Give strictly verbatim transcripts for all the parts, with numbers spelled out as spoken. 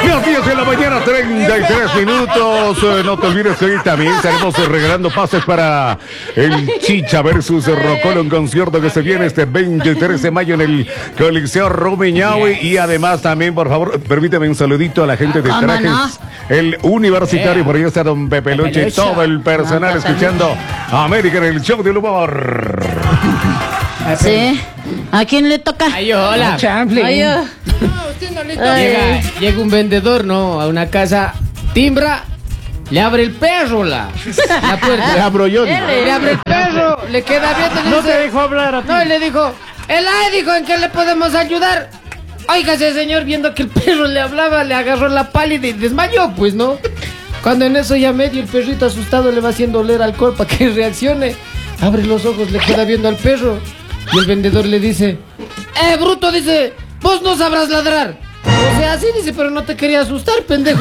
Las diez de la mañana, treinta y tres minutos. Eh, no te olvides que hoy también estaremos regalando pases para el Chicha versus Rocolo, un concierto que se viene este veintitrés de mayo en el Coliseo Rumiñahui. Y además también, por favor, permíteme un saludito a la gente de trajes. No? El Universitario, por ahí está don Pepe Luche y todo el personal no, escuchando a América en el show del humor. Sí. ¿A quién le toca? Ay, hola. Champlin. Ay, no, usted no le toca. Llega, llega un vendedor, ¿no? A una casa, timbra, le abre el perro la, la puerta. Le abro yo. Le, le abre el perro, le queda abierto. No dice, te dejó hablar a ti. No, y le dijo, el A dijo, ¿en qué le podemos ayudar? Oiga, ese señor, viendo que el perro le hablaba, le agarró la pálida y desmayó, pues, ¿no? Cuando en eso ya medio el perrito asustado le va haciendo oler alcohol para que reaccione. Abre los ojos, le queda viendo al perro. Y el vendedor le dice, eh, bruto, dice, vos no sabrás ladrar. O sea, así dice, pero no te quería asustar, pendejo.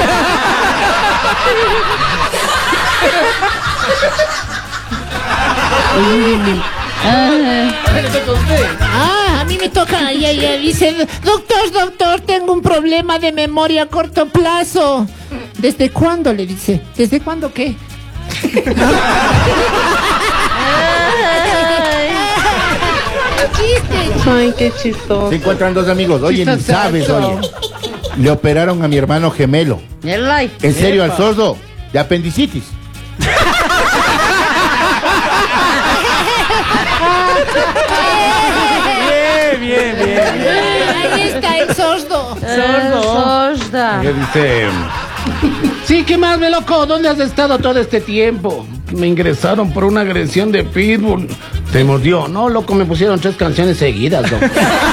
Ah, a mí me toca. Ya, ya, dice, doctor, doctor, tengo un problema de memoria a corto plazo. ¿Desde cuándo? Le dice. ¿Desde cuándo qué? Ay, qué chistoso. Se encuentran dos amigos. Oye, ni sabes, oye. Le operaron a mi hermano gemelo. ¿En serio al sordo? De apendicitis. Bien, bien, bien. Ahí está el sordo. Sordo. Sorda. ¿Qué dice? Sí, ¿qué más, me loco? ¿Dónde has estado todo este tiempo? Me ingresaron por una agresión de pitbull. Te mordió. No, loco, me pusieron tres canciones seguidas, loco.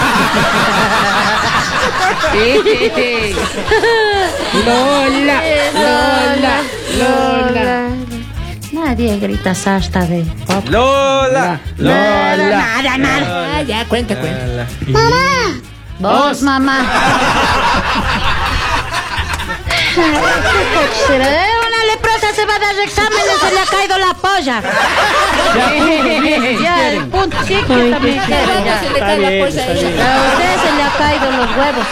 Lola, Lola, Lola. Nadie grita hasta de pop. Lola, Lola. Nada, nada. Ah, ya, cuenta, cuenta. Mamá. Vos, mamá. Una leprosa se va a dar exámenes, se le ha caído la polla. Ya, el punto, sí, que también quiere, ya. Se le cae la polla a ella. A usted se le ha caído los huevos.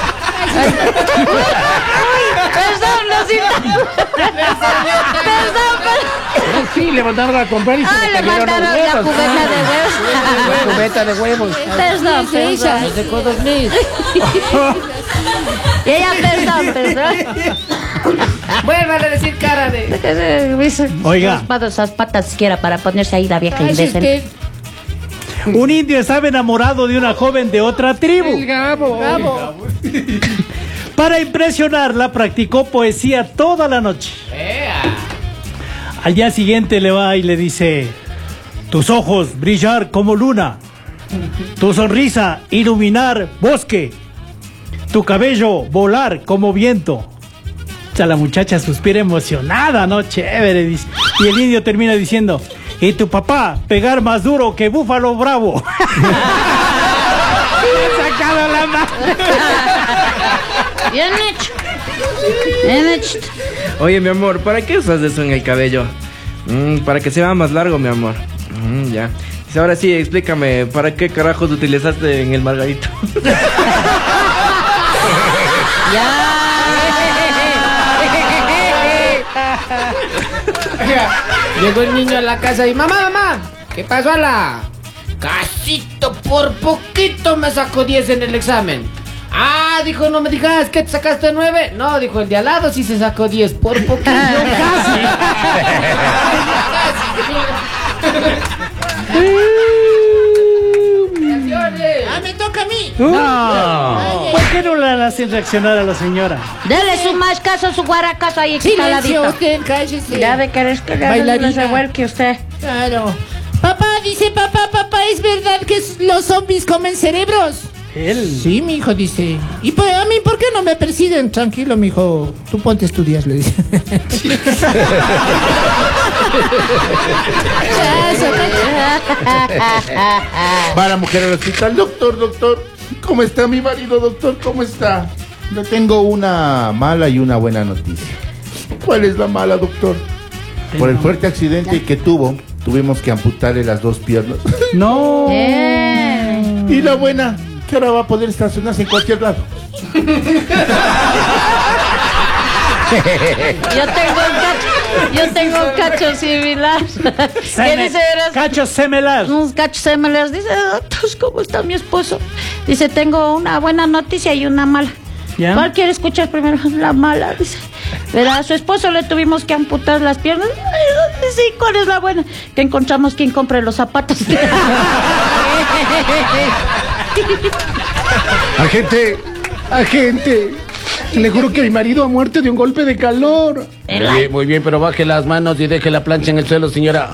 Perdón, lo siento. Perdón, perdón. Sí, le mandaron a comprar y se Ah, le mandaron la cubeta de huevos. La cubeta de huevos. Perdón, perdón. de codos mis. Y ella, perdón, perdón. Vuelvan a decir cara de... Oiga. Esas patas siquiera para ponerse ahí la vieja Ay, indecente. Un indio estaba enamorado de una joven de otra tribu. El Gabo. Bravo. Para impresionarla, practicó poesía toda la noche. Al día siguiente le va y le dice: tus ojos brillar como luna, tu sonrisa iluminar bosque, tu cabello volar como viento. O sea, la muchacha suspira emocionada, ¿no? Chévere, dice. Y el indio termina diciendo: y tu papá pegar más duro que búfalo bravo. Le ha sacado la mano. Bien hecho. Bien hecho. Oye, mi amor, ¿para qué usas eso en el cabello? Mm, para que se vea más largo, mi amor. Mm, ya. Dice, ahora sí, explícame, ¿para qué carajos utilizaste en el margarito? Ya. Llegó el niño a la casa y mamá, mamá, ¿qué pasó a la? Casito, por poquito me sacó diez en el examen. Ah, dijo, no me digas que te sacaste nueve. No, dijo, el de al lado sí se sacó diez, por poquito. Casi. Ah, me toca a mí. No. ¿Por qué no la hacen reaccionar a la señora? Dele su más caso, su guaracazo ahí Silencio, instaladito. usted, cállese. Ya de que eres que le Bailarina. se vuelque usted. Claro. Papá, dice papá, papá, ¿es verdad que los zombies comen cerebros? Él. Sí, mi hijo dice. Y pues, a mí, ¿por qué no me persiguen? Tranquilo, mi hijo. Tú ponte a estudiar, le dice. Va la mujer al hospital. Doctor, doctor, ¿cómo está mi marido, doctor? ¿Cómo está? Le tengo una mala y una buena noticia. ¿Cuál es la mala, doctor? Por el fuerte accidente que tuvo, tuvimos que amputarle las dos piernas. No. Eh. Y la buena, que ahora va a poder estacionarse en cualquier lado. Yo tengo un cacho, yo tengo un cacho similar. ¿Qué Seme- dice? Verás? Cacho semelar. Unos cachos similares. Dice, doctor, ¿cómo está mi esposo? Dice, tengo una buena noticia y una mala. ¿Ya? ¿Cuál quiere escuchar primero? La mala, dice. Verá, a su esposo le tuvimos que amputar las piernas. Ay, sí, ¿cuál es la buena? Que encontramos quien compre los zapatos. Agente, Agente, le juro que mi marido ha muerto de un golpe de calor. Muy bien, muy bien, pero baje las manos y deje la plancha en el suelo, señora.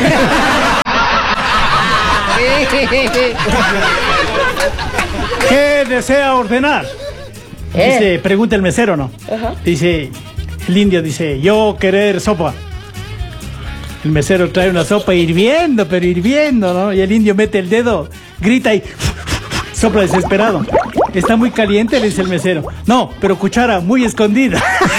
¿Qué desea ordenar? Dice, pregunta el mesero, ¿no? Dice, el indio dice, yo querer sopa. El mesero trae una sopa hirviendo, pero hirviendo, ¿no? Y el indio mete el dedo, grita y sopla desesperado. Está muy caliente, le dice el mesero. No, pero cuchara muy escondida.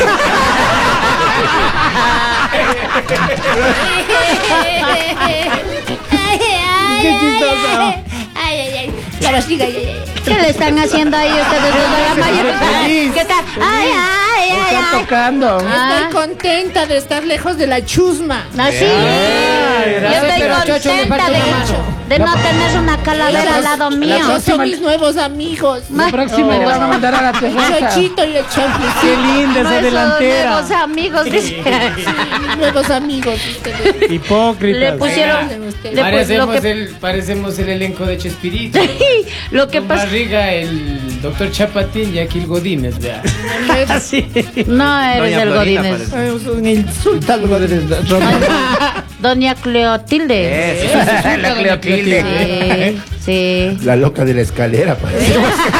Qué chistoso. Ay, ay, ay. La barriga, ay, ay, ay. ¿Qué le están haciendo ahí ustedes dos de la mañana? ¿Qué tal? Ay, ay, ay, Está ay. tocando. Ah. Estoy contenta de estar lejos de la chusma. Así. Yo estoy Pero, Chocho, me contenta falta de, una mano. de no tener una calavera al lado mío. Esos son mis nuevos amigos. La próxima le van a mandar a la terraza. Chochito y el Qué champlicito. linda esa Nuestros delantera. nuevos amigos, dice. Mis nuevos amigos. ustedes. Hipócritas. Le pusieron. Venga, usted. le pu- lo, Parecemos, que, el, parecemos el elenco de Chespirito. lo que Con pasa. Barriga, el doctor Chapatín y Aquil Godínez, vea. Sí. No eres Doña el Florina Godínez. parece. Es un insulto al Godínez. Doña Cleotilde. Eso. La Cleotilde. Sí, sí. La loca de la escalera, parece.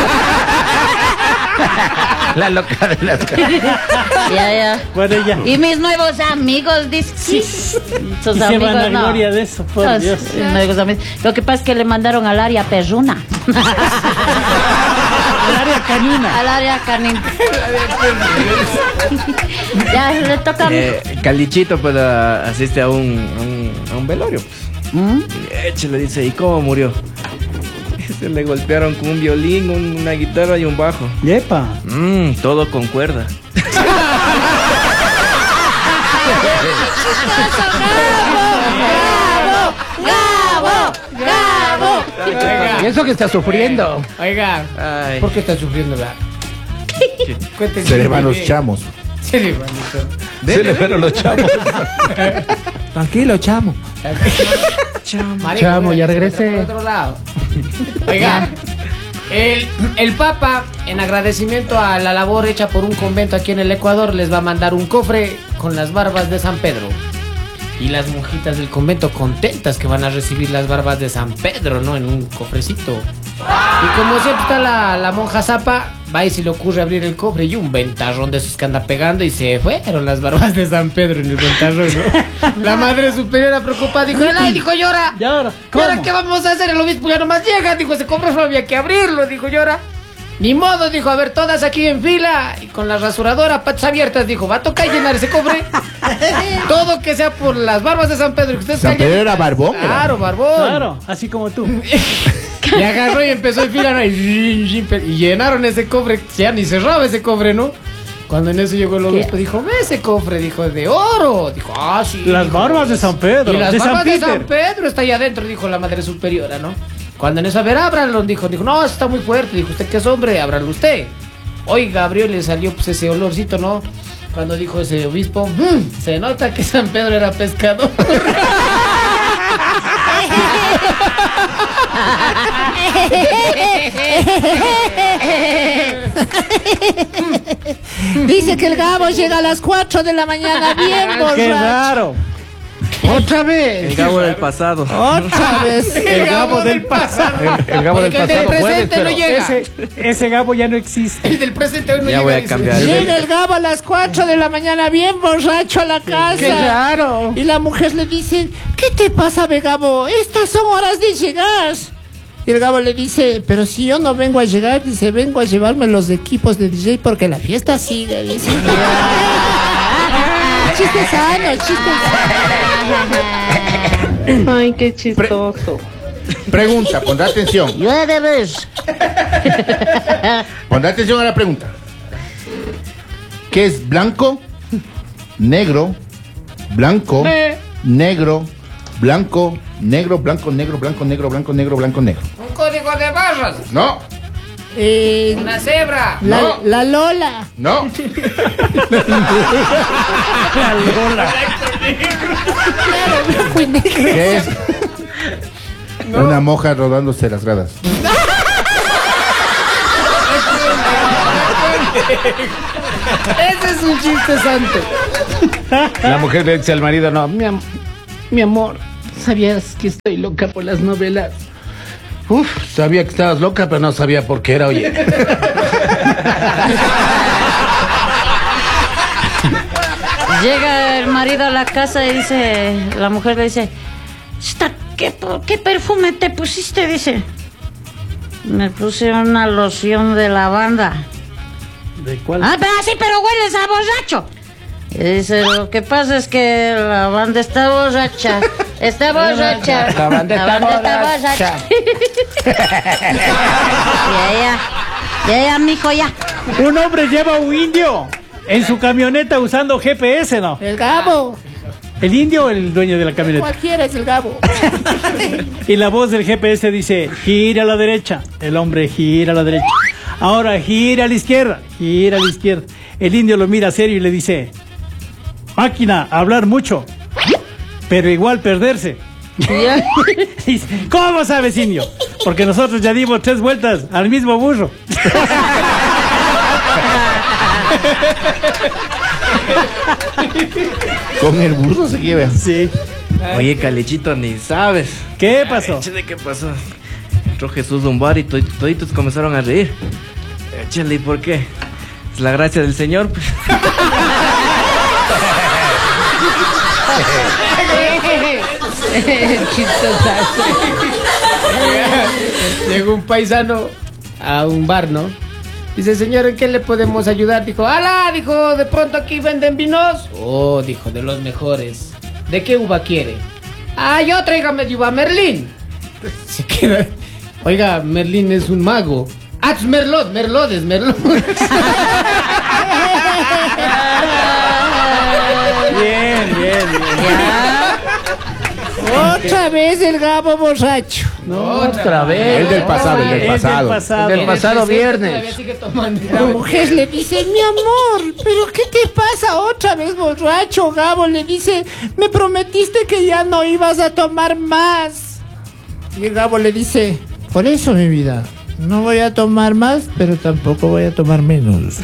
La loca de las Ya, ya. Bueno, ya. Y mis nuevos amigos, dice. Sí. Sus Y se amigos, van a no. gloria de eso, por Los Dios. nuevos amigos. Lo que pasa es que le mandaron al área perruna. El área canina. Al área canina. Ya le toca a mí. Eh, Calichito pues a- asiste a un, a un, a un velorio. Pues. ¿Mm? Y échale, dice, ¿y cómo murió? Se le golpearon con un violín, un- una guitarra y un bajo. Yepa. Mmm, todo con cuerda. ¡Gabo! ¡Gabo! Y eso que está sufriendo. Oiga, Ay. ¿por qué está sufriendo, vea? Cuéntenme. Se le van los chamos. Se le van los chamos. Se le fueron los chamos. Tranquilo, chamo. Marico, Chamo, mira, ya se regresé. mete por otro lado. Oiga, el, el Papa, en agradecimiento a la labor hecha por un convento aquí en el Ecuador, les va a mandar un cofre con las barbas de San Pedro. Y las monjitas del convento contentas que van a recibir las barbas de San Pedro, ¿no? En un cofrecito. Y como siempre está la, la monja Zapa, va y se le ocurre abrir el cofre y un ventarrón de esos que anda pegando y se fueron las barbas de San Pedro en el ventarrón, ¿no? La madre superiora preocupada dijo, ay, dijo, llora. ¿Y ahora? ¿Y ahora ¿Cómo? qué vamos a hacer? El obispo ya nomás llega, dijo, ese cofre no había que abrirlo, dijo, llora. Ni modo, dijo, a ver, todas aquí en fila y con la rasuradora, patas abiertas, dijo, va a tocar llenar ese cofre. Todo que sea por las barbas de San Pedro. Que ustedes San callen. Pedro era barbón, era. Claro, barbón. Claro, así como tú. Y agarró y empezó a fila, ¿no? y, y llenaron ese cofre, ya ni cerraba ese cofre, ¿no? Cuando en eso llegó el obispo, dijo, ve ese cofre, dijo, de oro. Dijo, ah, sí. Las dijo, barbas de San Pedro, Y las de San barbas de San Peter. Pedro está ahí adentro, dijo la madre superiora, ¿no? Cuando en eso, a ver, ábranlo, dijo, dijo, no, está muy fuerte. Dijo, usted que es hombre, ábralo usted. Oiga, abrió y le salió pues ese olorcito, ¿no? Cuando dijo ese obispo, "Mm, se nota que San Pedro era pescador". Dice que el Gabo llega a las cuatro de la mañana bien Qué borracho. raro. Otra vez. El Gabo del pasado. Otra vez. El Gabo del pasado. El Gabo del Porque el del pasado puede, presente no pero... llega. Ese, ese Gabo ya no existe. El del presente hoy no Ya llega. voy a dice. cambiar. Llega el Gabo a las cuatro de la mañana bien borracho a la casa. ¡Qué raro! Y la mujer le dice, ¿qué te pasa, be Gabo? Estas son horas de llegar. Y el Gabo le dice, pero si yo no vengo a llegar, dice, vengo a llevarme los equipos de D J porque la fiesta sigue, dice. Chiste sano, chiste sano. Ay, qué chistoso. Pregunta, pondrá atención. Llueve, ves. Pondrá atención a la pregunta. ¿Qué es blanco? Negro, blanco, Eh. negro, blanco, negro, blanco, negro, blanco, negro, blanco, negro, blanco, negro. Un código de barras. No, Eh, Una cebra. la, No. la Lola. no. ¿Qué es? Una moja rodándose las gradas. Ese es un chiste santo. La mujer le dice al marido, no, Mi, am- mi amor, ¿sabías que estoy loca por las novelas? Uf, sabía que estabas loca, pero no sabía por qué era, oye. Llega el marido a la casa y dice, la mujer le dice, "Esta, ¿qué, qué perfume te pusiste?" Dice, me puse una loción de lavanda. ¿De cuál? Ah, pero sí, pero hueles a borracho. Y dice, lo que pasa es que la banda está borracha. Está borracha. La banda está borracha. Ya, ya. Ya, ya, mijo, ya. Un hombre lleva un indio en su camioneta usando G P S, ¿no? El Gabo. ¿El indio o el dueño de la camioneta? Cualquiera es el Gabo. Y la voz del G P S dice, gira a la derecha. El hombre gira a la derecha. Ahora gira a la izquierda. Gira a la izquierda. El indio lo mira serio y le dice, máquina, hablar mucho, pero igual perderse. Dice, ¿cómo sabes, indio? Porque nosotros ya dimos tres vueltas al mismo burro. Con el burro se lleva. Sí. Oye, Calechito, ni sabes. ¿Qué pasó? Échale, ¿qué pasó? Entró Jesús a un bar y to- toditos comenzaron a reír. Échale, ¿y por qué? Es la gracia del Señor, pues. Chistosazo. Llegó un paisano a un bar, ¿no? Dice, señor, ¿en qué le podemos ayudar? Dijo, ¡ala! Dijo, ¿de pronto aquí venden vinos? Oh, dijo, de los mejores. ¿De qué uva quiere? Ah, yo tráigame de uva Merlín. Se queda. Oiga, Merlín es un mago. Ah, es Merlot, Merlot es Merlot. Bien, bien, bien. Otra vez el Gabo borracho. Otra vez. El del pasado, el del Es pasado. del pasado. Del pasado Todavía viernes. sigue tomando. La mujer le dice, mi amor, ¿pero qué te pasa otra vez borracho? Gabo le dice, me prometiste que ya no ibas a tomar más. Y el Gabo le dice, por eso, mi vida, no voy a tomar más, pero tampoco voy a tomar menos.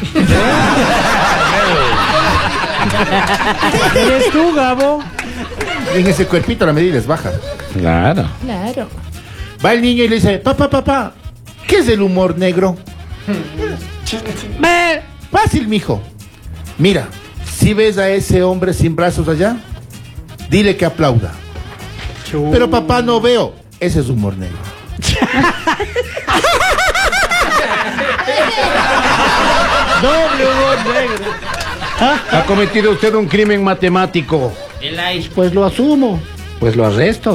¿Eres tú, Gabo? En ese cuerpito la medida es baja. claro. Claro. Va el niño y le dice, papá, papá, ¿qué es el humor negro? Ve, fácil, mijo. Mira, si ves a ese hombre sin brazos allá, dile que aplauda. Pero papá, no veo. Ese es humor negro. Doble humor negro. Ha cometido usted un crimen matemático. Pues lo asumo. Pues lo arresto.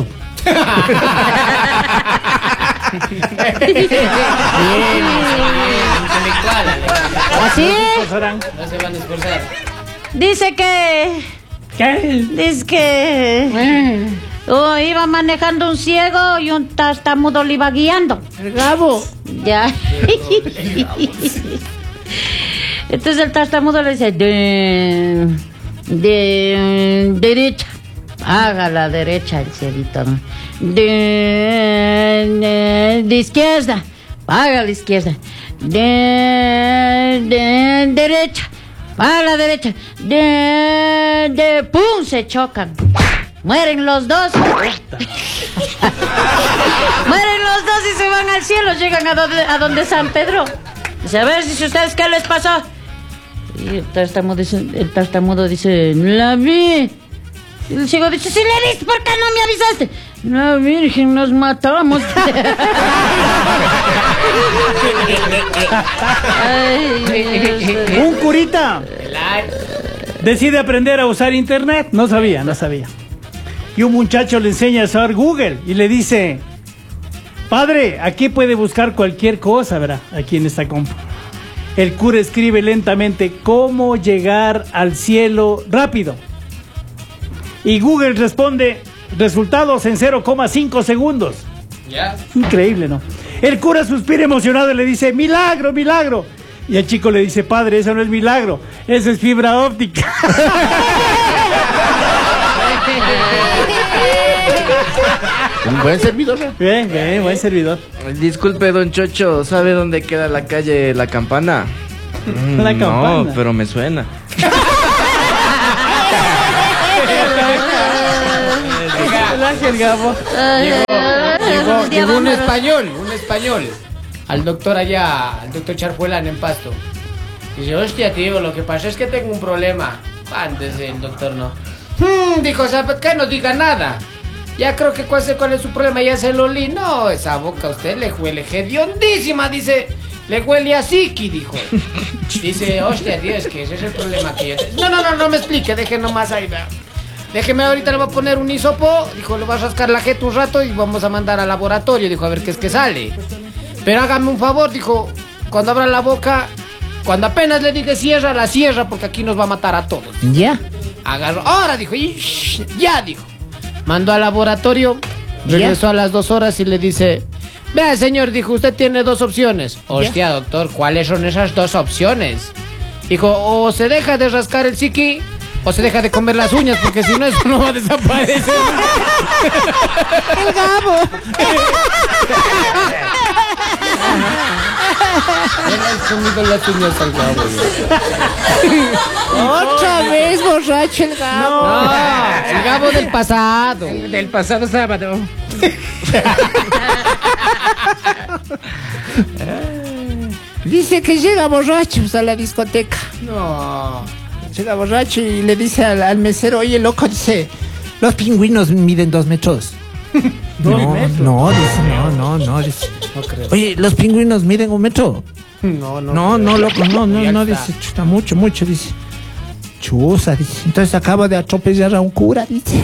¿Así? Pasarán. No se van a esforzar. Dice que... ¿Qué? Dice que... Oh, iba manejando un ciego y un tartamudo le iba guiando. El Gabo. Ya. Entonces el tartamudo le dice, de, de derecha. Haga la derecha el cieguito, ¿no? De, de, de izquierda. Haga la izquierda. De, de derecha. Haga la derecha. De, de, pum, se chocan. Mueren los dos. Mueren los dos y se van al cielo. Llegan a donde, a donde San Pedro. Dice, a ver si ustedes qué les pasó. Y el tartamudo dice, el tartamudo dice, la vi. Y el ciego dice, si le viste, ¿por qué no me avisaste? La Virgen, nos matamos. Ay, Dios. Un curita decide aprender a usar internet. No sabía, no sabía. Y un muchacho le enseña a usar Google y le dice, padre, aquí puede buscar cualquier cosa, ¿verdad? Aquí en esta compu. El cura escribe lentamente cómo llegar al cielo rápido. Y Google responde resultados en cero coma cinco segundos. Ya. Increíble, ¿no? El cura suspira emocionado y le dice, milagro, milagro. Y el chico le dice, padre, eso no es milagro, eso es fibra óptica. Un buen servidor. Bien, bien, buen servidor. Disculpe, don Chocho, ¿sabe dónde queda la calle La Campana? Mm, La Campana. No, pero me suena. Gracias, Gabo. Llegó, Un día llegó un vamos a- español, un español, al doctor allá, al doctor Charfuelán en Pasto. Dice, hostia, tío, lo que pasa es que tengo un problema. Antes el doctor no. Hmm, dijo, ¿sabe qué? No diga nada. Ya creo que cuál, sé cuál es su problema, ya se lo olí. No, esa boca a usted le huele hediondísima, dice. Le huele a psiqui, dijo. Dice, hostia, tío, es que ese es el problema que yo tengo. No, no, no, no me explique, deje nomás ahí, vea. Déjeme, ahorita le voy a poner un hisopo. Dijo, le voy a rascar la jeta un rato y vamos a mandar al laboratorio. Dijo, a ver qué es que sale. Pero hágame un favor, dijo, cuando abra la boca, cuando apenas le diga cierra, la cierra, porque aquí nos va a matar a todos. Ya. Agarró, ahora dijo, y shh, ya dijo. Mandó al laboratorio, regresó a las dos horas y le dice, vea señor, dijo, usted tiene dos opciones. Hostia, doctor, ¿cuáles son esas dos opciones? Dijo, o se deja de rascar el psiqui, o se deja de comer las uñas, porque si no, eso no va a desaparecer. El Gabo. Le han comido las uñas al Gabo. Otra vez borracho el Gabo. No, el Gabo del pasado. Del pasado sábado. Dice que llega borracho a la discoteca. No. Llega borracho y le dice al, al mesero, oye, loco, dice, los pingüinos miden dos metros. No, no, dice, no, no, no, dice. No creo. Oye, los pingüinos miden un metro. No, no. No, no, loco, no, no, Ya no, está. dice, chuta, mucho, mucho, dice. Chusa, dice. Entonces acaba de atropellar a un cura, dice.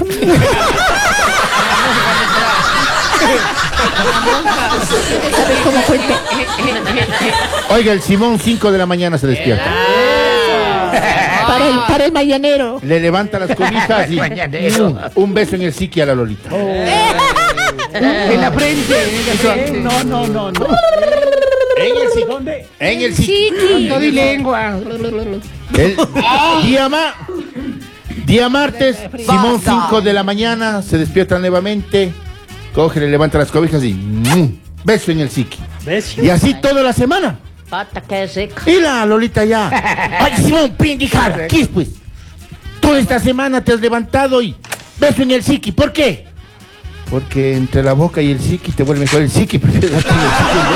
¿Sabes cómo cuenta? Oiga, el Simón cinco de la mañana se despierta. Para el, para el mañanero. Le levanta las cobijas y un, un beso en el psiqui a la Lolita. En la frente. No, no, no, no. En el psiqui. ¿Dónde? En el psiqui. No di lengua. El día, ma- día martes, Simón cinco de la mañana, se despierta nuevamente, coge, le levanta las cobijas y mm, beso en el psiqui. ¿Ves? Y así toda la semana. Pata, qué rico. Y la Lolita ya. Ay, Simón, pendijada, ¿qué es, pues? Toda esta semana te has levantado y beso en el psiqui. ¿Por qué? Porque entre la boca y el psiqui te vuelve mejor el psiqui. Prefieres darte en el psiqui el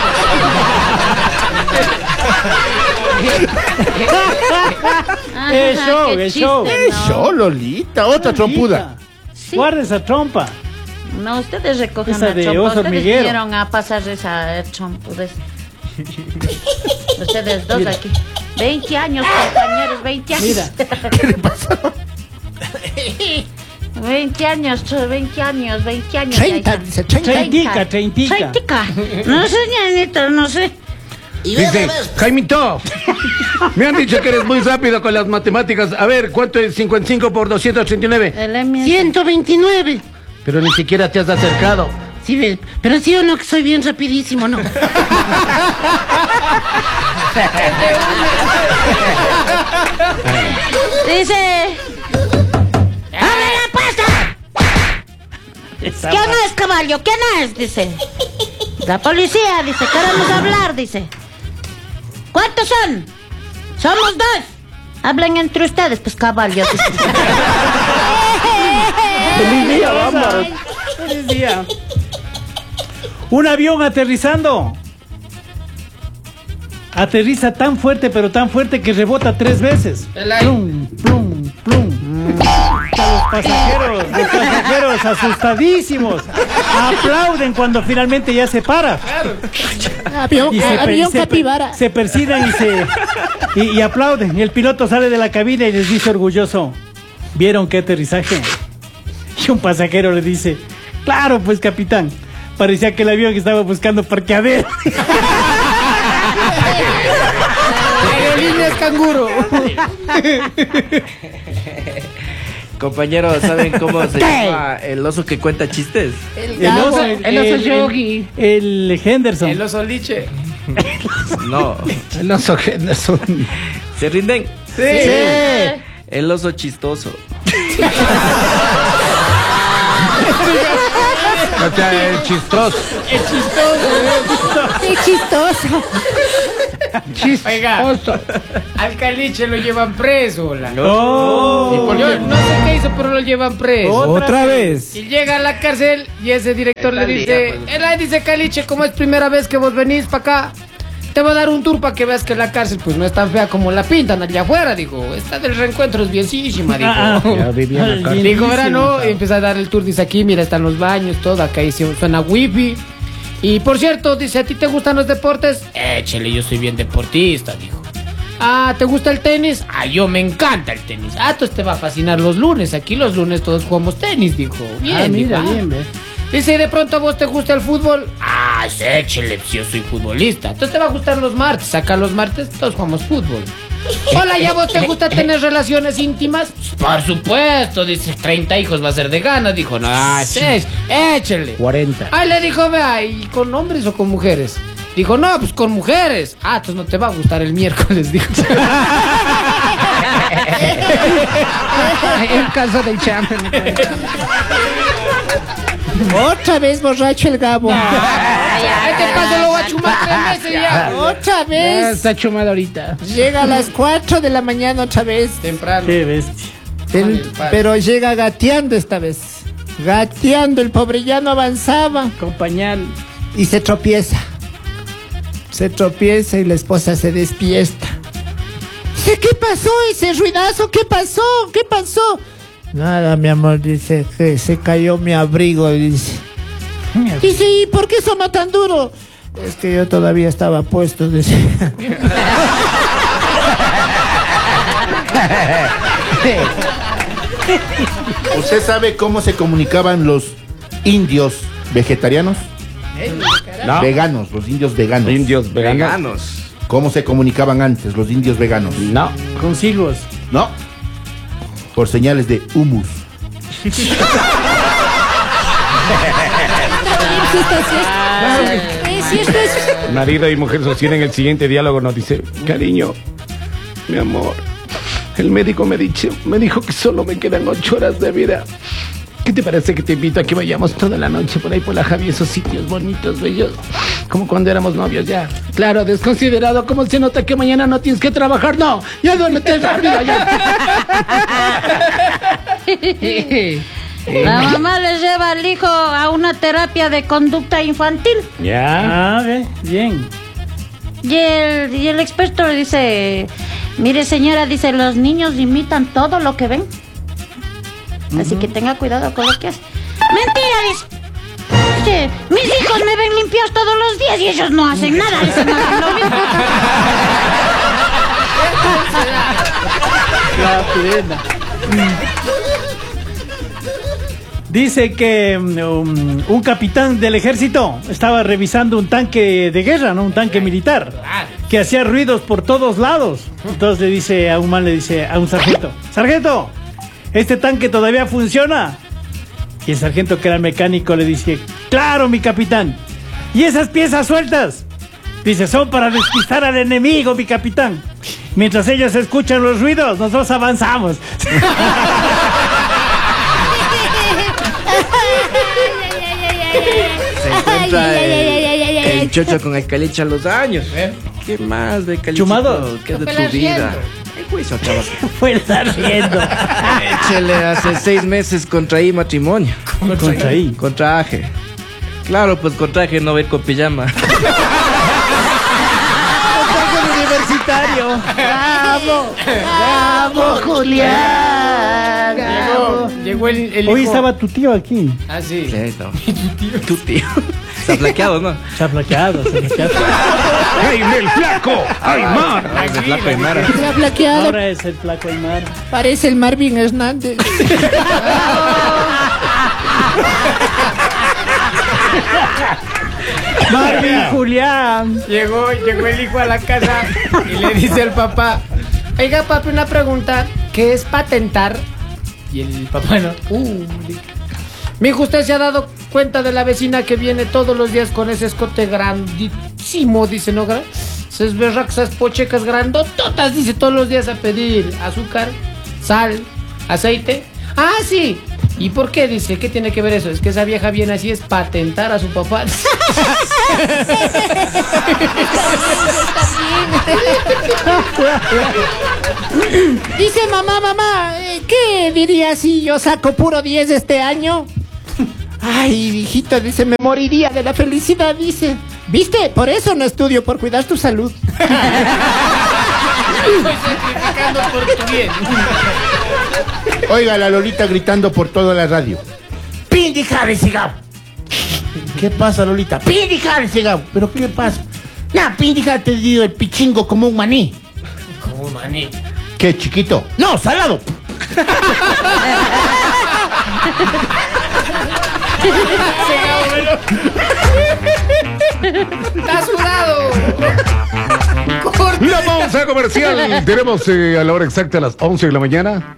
Ajá, Es show, qué es show. chiste, beso. ¿no? Eso, Lolita, otra trompuda. Sí. Guarda esa trompa. No, ustedes recogen Esa la de chompa. oso Ustedes hormiguero. vinieron a pasar esa chompudez. Ustedes dos aquí. veinte años, compañeros, veinte años. Mira. ¿Qué le pasó? veinte años, veinte años, veinte años. Treinta, ahí está. dice, treinta. Treintica, treintica. Treintica. No sé, ñañito, no sé. Dice, Jaimito, me han dicho que eres muy rápido con las matemáticas. A ver, ¿cuánto es cincuenta y cinco por doscientos treinta y nueve? El M S. ciento veintinueve. Pero ni siquiera te has acercado. Sí, ves, pero sí o no que soy bien rapidísimo, ¿no? Dice. ¡Abre la puerta! ¿Quién es, caballo? ¿Quién es? Dice. La policía, dice, queremos hablar, dice. ¿Cuántos son? Somos dos. Hablen entre ustedes, pues caballo. Feliz día, vamos. Feliz día. Un avión aterrizando. Aterriza tan fuerte, pero tan fuerte que rebota tres veces. El aire. Plum, plum, plum. Los pasajeros, los pasajeros asustadísimos aplauden cuando finalmente ya se para. Avión, Y se, per- avión se per- capibara. se persignan y se y, y aplauden. Y el piloto sale de la cabina y les dice orgulloso: ¿vieron qué aterrizaje? Y un pasajero le dice: claro, pues capitán, parecía que el avión estaba buscando parqueadero. canguro. Compañeros, ¿saben cómo se llama el oso que cuenta chistes? El El Gabo. oso, el oso el- Yogi. El, el Henderson. El oso liche. No. El oso Henderson. ¿Se rinden? Sí. El oso chistoso. O sea, el chistoso. Qué chistoso. Oiga, al caliche lo llevan preso. La. Oh. Y por- yo no sé qué hizo, pero lo llevan preso. Otra vez. Y llega a la cárcel y ese director le dice, él ahí dice, Caliche, como es primera vez que vos venís para acá, te voy a dar un tour para que veas que la cárcel pues no es tan fea como la pintan allá afuera, digo, esta del reencuentro es bienísima, digo. Ah, ah. Ya vivía en la cárcel. Dijo, verá, no, y empieza a dar el tour, dice, aquí, mira, están los baños, todo, acá ahí suena wifi. Y por cierto, dice, ¿a ti te gustan los deportes? Échale, yo soy bien deportista, dijo. Ah, ¿te gusta el tenis? Ah, yo me encanta el tenis. Ah, entonces te va a fascinar los lunes. Aquí los lunes todos jugamos tenis, dijo. Bien, Ah, mira, dijo, ah. bien, ve. Dice, ¿y de pronto a vos te gusta el fútbol? Ah, sí, échale, yo soy futbolista. Entonces te va a gustar los martes. Acá los martes todos jugamos fútbol. Hola, ¿ya vos te gusta tener relaciones íntimas? Por supuesto, dice, treinta hijos va a ser de ganas. Dijo, no, ah, sí, échale. cuarenta. Ay, le dijo, vea, ¿y con hombres o con mujeres? Dijo, no, pues con mujeres. Ah, entonces no te va a gustar el miércoles, dijo. El caso del champion. Otra vez borracho el Gabo. Ay, te paso, lo voy a chumar tres meses ya. Otra Ya vez. está chumado ahorita. Llega a las cuatro de la mañana otra vez. Temprano. Qué bestia. El- pero llega gateando esta vez. Gateando, el pobre ya no avanzaba. Con pañal. Y se tropieza. Se tropieza y la esposa se despierta. Dice, ¿qué pasó ese ruidazo? ¿Qué pasó? ¿Qué pasó? Nada, mi amor, dice que se cayó mi abrigo, dice. Dice, ¿y por qué sonó tan duro? Es que yo todavía estaba puesto, dice. ¿Usted sabe cómo se comunicaban los indios vegetarianos? No. Veganos, los indios veganos. Indios veganos. Veganos. ¿Cómo se comunicaban antes los indios veganos? No. Con siglos. No. Por señales de humus. Es cierto, es- Marido y mujer sostienen el siguiente diálogo. Nos dice, cariño, mi amor, el médico me, dicho, me dijo que solo me quedan ocho horas de vida. ¿Qué te parece que te invito a que vayamos toda la noche por ahí por la Javi, esos sitios bonitos, bellos, como cuando éramos novios ya? Claro, desconsiderado. ¿Cómo se nota que mañana no tienes que trabajar? No, ya duérmete rápido ya. La mamá le lleva al hijo a una terapia de conducta infantil. Ya. Ah, ve, bien. Y el, y el experto le dice, mire señora, dice, los niños imitan todo lo que ven. Así que tenga cuidado con lo que hace. Mentira, dice. Dice, mis hijos me ven limpiar todos los días y ellos no hacen nada. Dice, no hacen lo mismo. Dice que um, un capitán del ejército estaba revisando un tanque de guerra, ¿no? Un tanque militar, que hacía ruidos por todos lados. Entonces le dice a un man, le dice a un sargento, sargento, ¿este tanque todavía funciona? Y el sargento, que era mecánico, le dice, claro, mi capitán. ¿Y esas piezas sueltas? Dice, son para despistar al enemigo, mi capitán. Mientras ellos escuchan los ruidos, nosotros avanzamos. Se encuentra el, el chocho con el caliche a los años. ¿Qué más de caliche? ¿Chumado? ¿Qué es de tu vida? El juicio, chaval. Fue el sargento. Échele, hace seis meses contraí matrimonio. Contraí. Contraje. Claro, pues contraje no ver con pijama. Universitario. ¡Bravo! ¡Bravo, Julián! Llegó, llegó el, el Hoy hijo. estaba tu tío aquí. Ah, sí. Sí, no. Tu tío. Está flaqueado, ¿no? Se ha flaqueado, se ha flaqueado. ¡Jaime el flaco! ¡Aymar! Es de flaco y mara. Se ha flaqueado. Ahora es el flaco Aymar. Parece el Marvin Hernández. Marvin Julián. Llegó, llegó el hijo a la casa y le dice al papá, Oiga, papi, una pregunta. ¿Qué es patentar? Y el papá, no. Uh, mi hijo, ¿usted se ha dado cuenta de la vecina que viene todos los días con ese escote grandísimo? Dice, ¿no? Esas berraxas pochecas grandototas, dice, todos los días a pedir azúcar, sal, aceite. Ah, sí. ¿Y por qué? Dice, ¿qué tiene que ver eso? Es que esa vieja viene así, es patentar a su papá. Dice, mamá, mamá, ¿qué diría si yo saco puro diez este año? Ay, hijito, dice, me moriría de la felicidad, dice. ¿Viste? Por eso no estudio, por cuidar tu salud. Estoy sacrificando por tu bien. Oiga, la Lolita gritando por toda la radio. ¡Pindija de cigao! ¿Qué pasa, Lolita? ¡Pindija de cigao! ¿Pero qué pasa? La pindija te dio el pichingo como un maní. Como un maní. ¿Qué, chiquito? ¡No, salado! ¡Está sudado! La pausa comercial. Tenemos eh, a la hora exacta a las once de la mañana.